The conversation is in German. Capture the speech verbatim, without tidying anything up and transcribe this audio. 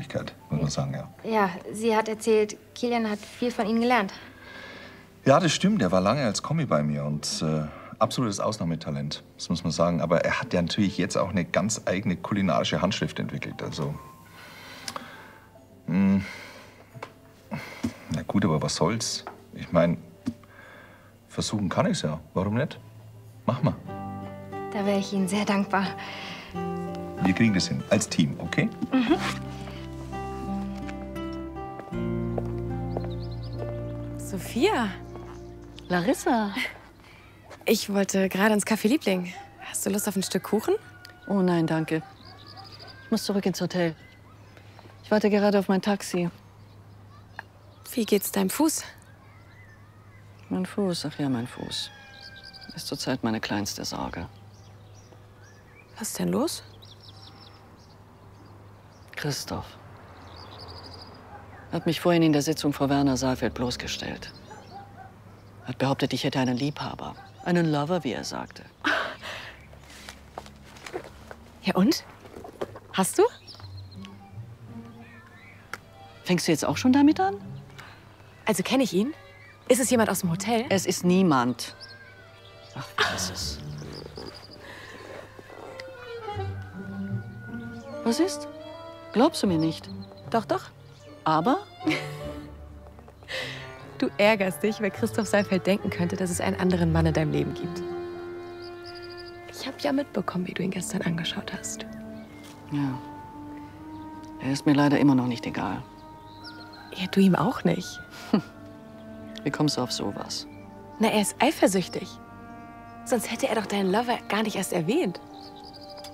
Persönlichkeit, muss man sagen, ja. Ja, sie hat erzählt, Kilian hat viel von Ihnen gelernt. Ja, das stimmt. Er war lange als Kommi bei mir und äh, absolutes Ausnahmetalent, das muss man sagen. Aber er hat ja natürlich jetzt auch eine ganz eigene kulinarische Handschrift entwickelt. Also, mh, na gut, aber was soll's? Ich meine, versuchen kann ich's ja. Warum nicht? Mach mal. Da wäre ich Ihnen sehr dankbar. Wir kriegen das hin, als Team, okay? Mhm. Sophia. Larissa. Ich wollte gerade ins Café Liebling. Hast du Lust auf ein Stück Kuchen? Oh nein, danke. Ich muss zurück ins Hotel. Ich warte gerade auf mein Taxi. Wie geht's deinem Fuß? Mein Fuß, ach ja, mein Fuß. Ist zurzeit meine kleinste Sorge. Was ist denn los? Christoph hat mich vorhin in der Sitzung vor Werner Saalfeld bloßgestellt. Hat behauptet, ich hätte einen Liebhaber. Einen Lover, wie er sagte. Ja und? Hast du? Fängst du jetzt auch schon damit an? Also kenne ich ihn? Ist es jemand aus dem Hotel? Es ist niemand. Ach, was ist es? Was ist? Glaubst du mir nicht? Doch, doch. Aber? Du ärgerst dich, weil Christoph Saalfeld denken könnte, dass es einen anderen Mann in deinem Leben gibt. Ich habe ja mitbekommen, wie du ihn gestern angeschaut hast. Ja. Er ist mir leider immer noch nicht egal. Ja, du ihm auch nicht. Wie kommst du auf sowas? Na, er ist eifersüchtig. Sonst hätte er doch deinen Lover gar nicht erst erwähnt.